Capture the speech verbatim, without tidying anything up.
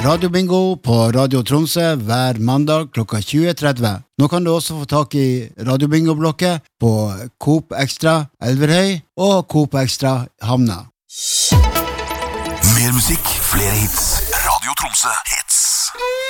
Radio Bingo på Radio Tromsø hver mandag klokka tjue tretti. Nå kan du også få tak i Radio Bingo-blokket på Coop Extra Elverhøy og Coop Extra Hamna. Mer musikk, flere hits. Radio Tromsø hits.